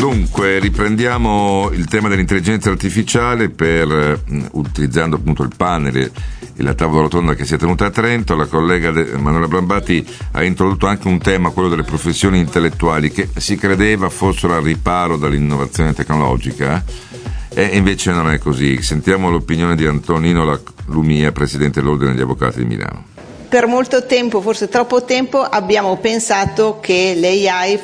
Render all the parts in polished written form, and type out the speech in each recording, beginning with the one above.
Dunque, riprendiamo il tema dell'intelligenza artificiale utilizzando appunto il panel e la tavola rotonda che si è tenuta a Trento. La collega Manuela Brambati ha introdotto anche un tema, quello delle professioni intellettuali, che si credeva fossero al riparo dall'innovazione tecnologica, e invece non è così. Sentiamo l'opinione di Antonino Lumia, presidente dell'Ordine degli Avvocati di Milano. Per molto tempo, forse troppo tempo, abbiamo pensato che l'AI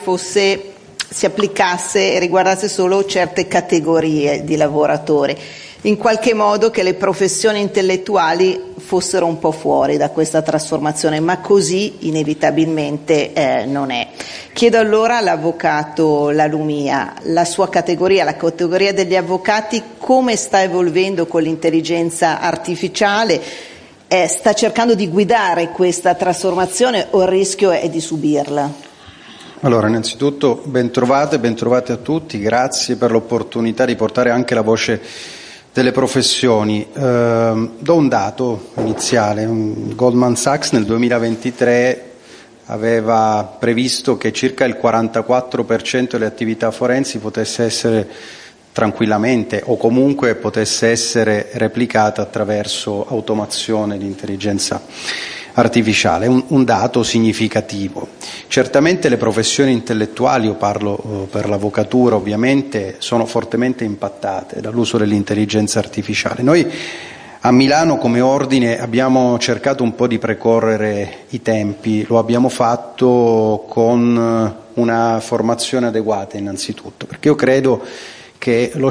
si applicasse e riguardasse solo certe categorie di lavoratori, in qualche modo che le professioni intellettuali fossero un po' fuori da questa trasformazione, ma così inevitabilmente non è. Chiedo allora all'avvocato Lumia, la sua categoria, la categoria degli avvocati, come sta evolvendo con l'intelligenza artificiale? Sta cercando di guidare questa trasformazione o il rischio è di subirla? Allora, innanzitutto bentrovate a tutti, grazie per l'opportunità di portare anche la voce delle professioni. Do un dato iniziale. Goldman Sachs nel 2023 aveva previsto che circa il 44% delle attività forensi potesse essere tranquillamente o comunque potesse essere replicata attraverso automazione di intelligenza artificiale, un dato significativo. Certamente le professioni intellettuali, io parlo per l'avvocatura ovviamente, sono fortemente impattate dall'uso dell'intelligenza artificiale. Noi a Milano come ordine abbiamo cercato un po' di precorrere i tempi, lo abbiamo fatto con una formazione adeguata innanzitutto, perché io credo che lo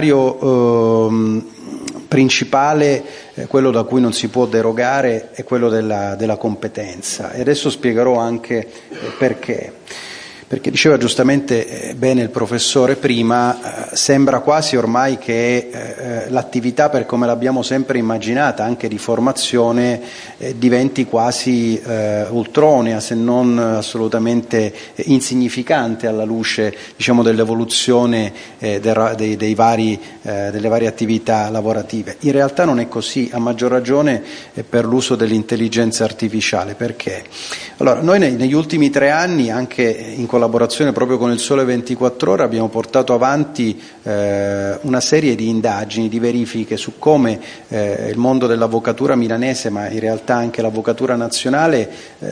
scenario principale, quello da cui non si può derogare, è quello della competenza, e adesso spiegherò anche perché. Perché diceva giustamente bene il professore prima, sembra quasi ormai che l'attività, per come l'abbiamo sempre immaginata, anche di formazione, diventi quasi ultronea, se non assolutamente insignificante alla luce, diciamo, dell'evoluzione delle varie attività lavorative. In realtà non è così, a maggior ragione per l'uso dell'intelligenza artificiale. Perché? Allora, noi negli ultimi 3 anni, anche in collaborazione proprio con il Sole 24 Ore, abbiamo portato avanti una serie di indagini, di verifiche su come il mondo dell'avvocatura milanese, ma in realtà anche l'avvocatura nazionale,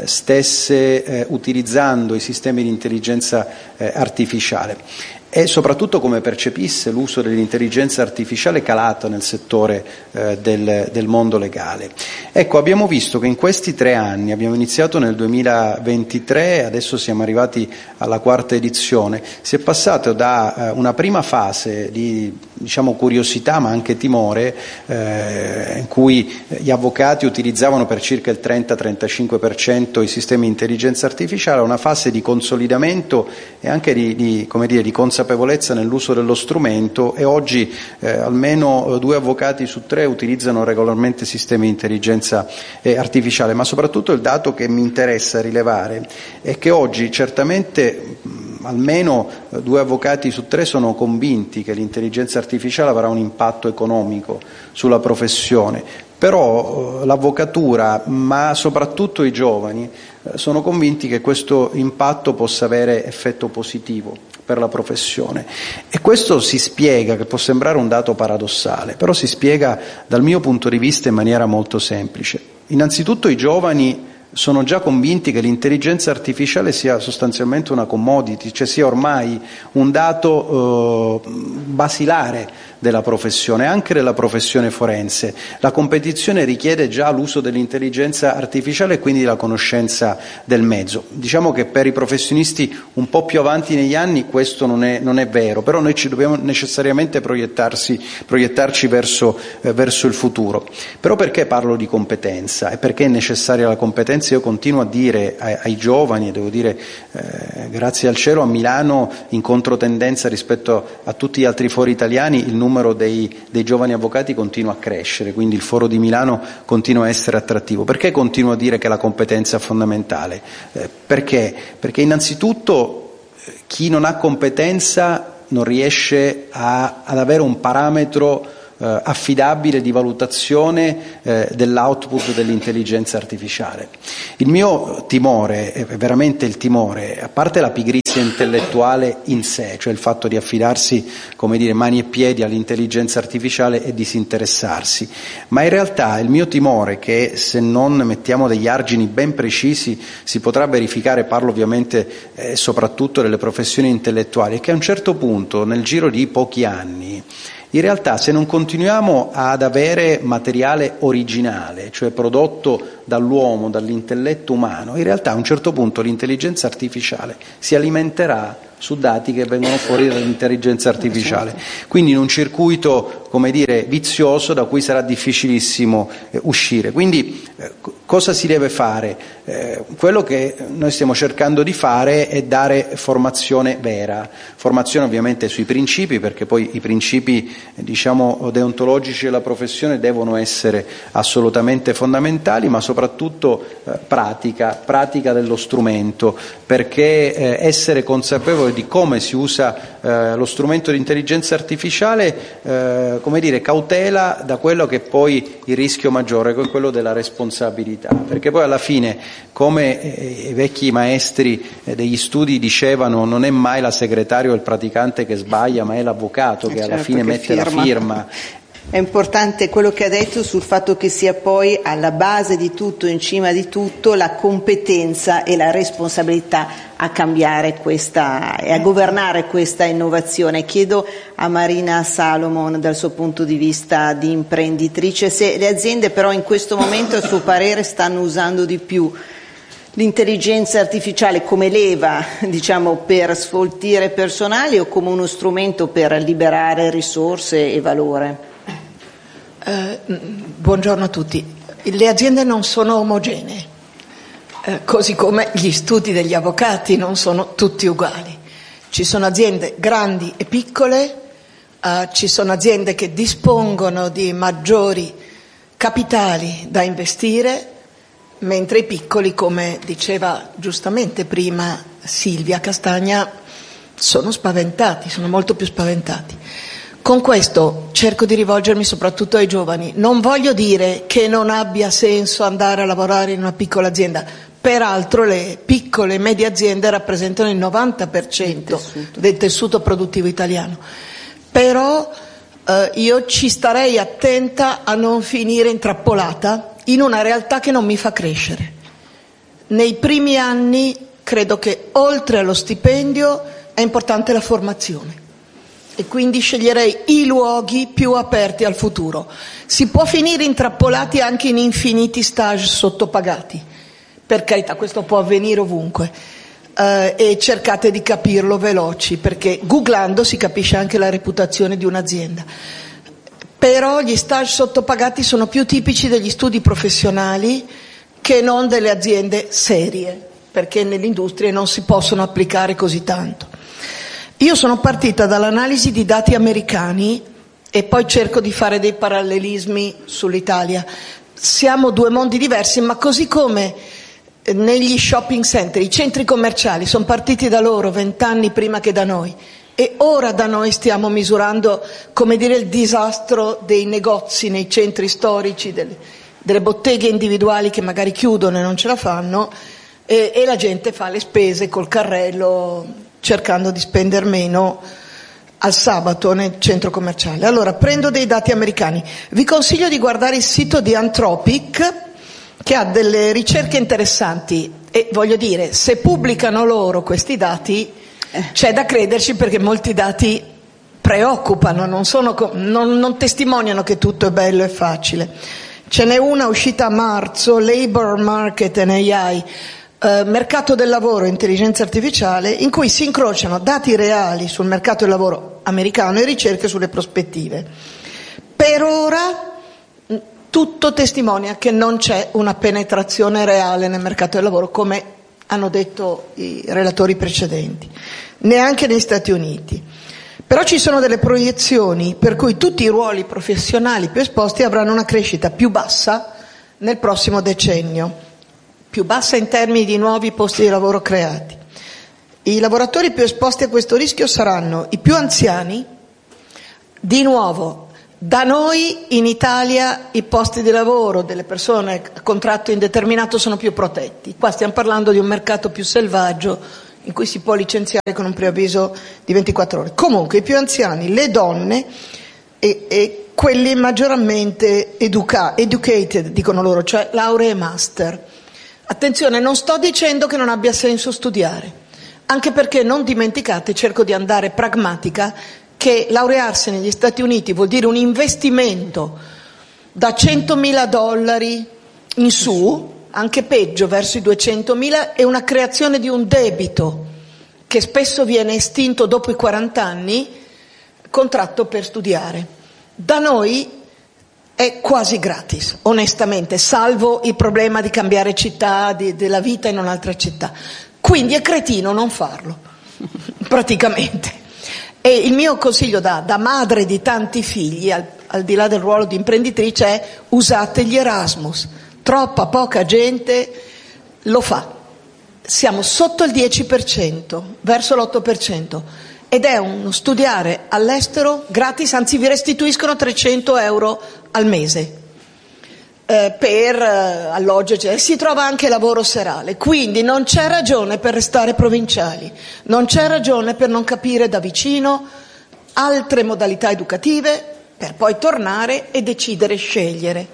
stesse utilizzando i sistemi di intelligenza artificiale, e soprattutto come percepisse l'uso dell'intelligenza artificiale calato nel settore del mondo legale. Ecco, abbiamo visto che in questi 3 anni, abbiamo iniziato nel 2023, adesso siamo arrivati alla 4ª edizione, si è passato da una prima fase di, diciamo, curiosità ma anche timore, in cui gli avvocati utilizzavano per circa il 30-35% i sistemi di intelligenza artificiale, a una fase di consolidamento e anche di consapevolezza nell'uso dello strumento, e oggi almeno 2 avvocati su 3 utilizzano regolarmente sistemi di intelligenza artificiale. Ma soprattutto il dato che mi interessa rilevare è che oggi certamente almeno 2 avvocati su 3 sono convinti che l'intelligenza artificiale avrà un impatto economico sulla professione, però l'avvocatura, ma soprattutto i giovani, sono convinti che questo impatto possa avere effetto positivo per la professione. E questo si spiega, che può sembrare un dato paradossale, però si spiega dal mio punto di vista in maniera molto semplice. Innanzitutto i giovani sono già convinti che l'intelligenza artificiale sia sostanzialmente una commodity, cioè sia ormai un dato basilare della professione, anche della professione forense. La competizione richiede già l'uso dell'intelligenza artificiale e quindi la conoscenza del mezzo. Diciamo che per i professionisti un po' più avanti negli anni questo non è vero, però noi ci dobbiamo necessariamente proiettarci verso il futuro. Però perché parlo di competenza e perché è necessaria la competenza? Io continuo a dire ai giovani, e devo dire grazie al cielo a Milano, in controtendenza rispetto a tutti gli altri fori italiani, il numero dei giovani avvocati continua a crescere, quindi il foro di Milano continua a essere attrattivo. Perché continuo a dire che la competenza è fondamentale? Perché innanzitutto chi non ha competenza non riesce ad avere un parametro affidabile di valutazione dell'output dell'intelligenza artificiale. Il mio timore, è veramente il timore, a parte la pigrizia intellettuale in sé, cioè il fatto di affidarsi, come dire, mani e piedi all'intelligenza artificiale e disinteressarsi, ma in realtà il mio timore è che se non mettiamo degli argini ben precisi si potrà verificare, parlo ovviamente soprattutto delle professioni intellettuali, è che a un certo punto, nel giro di pochi anni, in realtà se non continuiamo ad avere materiale originale, cioè prodotto dall'uomo, dall'intelletto umano, in realtà a un certo punto l'intelligenza artificiale si alimenterà su dati che vengono fuori dall'intelligenza artificiale, quindi in un circuito, come dire, vizioso da cui sarà difficilissimo uscire. Quindi cosa si deve fare? Quello che noi stiamo cercando di fare è dare formazione vera, formazione ovviamente sui principi, perché poi i principi, diciamo, deontologici della professione devono essere assolutamente fondamentali, ma soprattutto pratica dello strumento, perché essere consapevoli di come si usa lo strumento di intelligenza artificiale, come dire, cautela da quello che poi il rischio maggiore, che è quello della responsabilità, perché poi alla fine, come i vecchi maestri degli studi dicevano, non è mai la segretaria o il praticante che sbaglia, ma è l'avvocato che alla fine mette la firma. È importante quello che ha detto sul fatto che sia poi alla base di tutto, in cima di tutto, la competenza e la responsabilità a cambiare questa e a governare questa innovazione. Chiedo a Marina Salomon, dal suo punto di vista di imprenditrice, se le aziende però in questo momento, a suo parere, stanno usando di più l'intelligenza artificiale come leva, diciamo, per sfoltire personali o come uno strumento per liberare risorse e valore? Buongiorno a tutti. Le aziende non sono omogenee, così come gli studi degli avvocati non sono tutti uguali. Ci sono aziende grandi e piccole, ci sono aziende che dispongono di maggiori capitali da investire, mentre i piccoli, come diceva giustamente prima Silvia Castagna, sono spaventati, sono molto più spaventati. Con questo cerco di rivolgermi soprattutto ai giovani. Non voglio dire che non abbia senso andare a lavorare in una piccola azienda. Peraltro le piccole e medie aziende rappresentano il 90% del tessuto produttivo italiano. Però io ci starei attenta a non finire intrappolata in una realtà che non mi fa crescere. Nei primi anni credo che oltre allo stipendio è importante la formazione. E quindi sceglierei i luoghi più aperti al futuro. Si può finire intrappolati anche in infiniti stage sottopagati, per carità, questo può avvenire ovunque, e cercate di capirlo veloci, perché googlando si capisce anche la reputazione di un'azienda. Però gli stage sottopagati sono più tipici degli studi professionali che non delle aziende serie, perché nell'industria non si possono applicare così tanto. Io sono partita dall'analisi di dati americani e poi cerco di fare dei parallelismi sull'Italia. Siamo due mondi diversi, ma così come negli shopping center, i centri commerciali sono partiti da loro 20 anni prima che da noi, e ora da noi stiamo misurando, come dire, il disastro dei negozi nei centri storici, delle botteghe individuali che magari chiudono e non ce la fanno, e la gente fa le spese col carrello cercando di spendere meno al sabato nel centro commerciale. Allora, prendo dei dati americani. Vi consiglio di guardare il sito di Anthropic, che ha delle ricerche interessanti, e voglio dire, se pubblicano loro questi dati c'è da crederci, perché molti dati preoccupano, non testimoniano che tutto è bello e facile. Ce n'è una uscita a marzo, Labor Market and AI, mercato del lavoro e intelligenza artificiale, in cui si incrociano dati reali sul mercato del lavoro americano e ricerche sulle prospettive. Per ora tutto testimonia che non c'è una penetrazione reale nel mercato del lavoro, come hanno detto i relatori precedenti, neanche negli Stati Uniti. Però ci sono delle proiezioni per cui tutti i ruoli professionali più esposti avranno una crescita più bassa nel prossimo decennio, più bassa in termini di nuovi posti di lavoro creati. I lavoratori più esposti a questo rischio saranno i più anziani, di nuovo Da noi in Italia i posti di lavoro delle persone a contratto indeterminato sono più protetti. Qua stiamo parlando di un mercato più selvaggio in cui si può licenziare con un preavviso di 24 ore. Comunque i più anziani, le donne e quelli maggiormente educated, dicono loro, cioè lauree e master. Attenzione, non sto dicendo che non abbia senso studiare, anche perché non dimenticate, cerco di andare pragmatica, che laurearsi negli Stati Uniti vuol dire un investimento da $100.000 in su, anche peggio, verso i 200.000, e una creazione di un debito che spesso viene estinto dopo i 40 anni, contratto per studiare. Da noi è quasi gratis, onestamente, salvo il problema di cambiare città, della vita in un'altra città. Quindi è cretino non farlo, praticamente. E il mio consiglio da madre di tanti figli, al di là del ruolo di imprenditrice, è: usate gli Erasmus. Troppa poca gente lo fa. Siamo sotto il 10%, verso l'8%, ed è uno studiare all'estero gratis, anzi vi restituiscono €300 al mese per alloggio, eccetera. Si trova anche lavoro serale, quindi non c'è ragione per restare provinciali, non c'è ragione per non capire da vicino altre modalità educative, per poi tornare e decidere, scegliere.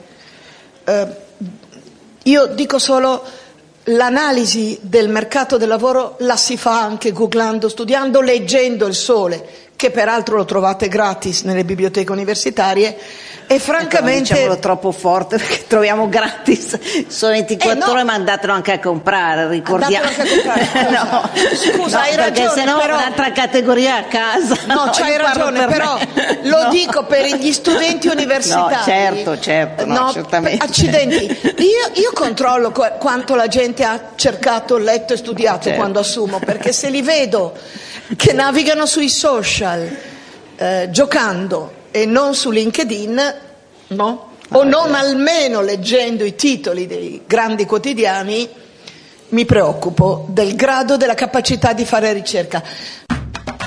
Io dico solo: l'analisi del mercato del lavoro la si fa anche googlando, studiando, leggendo Il Sole, che peraltro lo trovate gratis nelle biblioteche universitarie, e francamente... Non diciamolo troppo forte, perché troviamo gratis, sono 24 ore, ma andatelo anche a comprare, ricordiamo. Andatelo anche a comprare, no. Scusa, hai ragione, perché sennò però... un'altra categoria a casa. No, c'hai ragione, però lo dico per gli studenti universitari. No, certo, no, certamente. Accidenti, io controllo quanto la gente ha cercato, letto e studiato, certo, quando assumo, perché se li vedo che navigano sui social giocando e non su LinkedIn, no? O non almeno leggendo i titoli dei grandi quotidiani, mi preoccupo del grado della capacità di fare ricerca.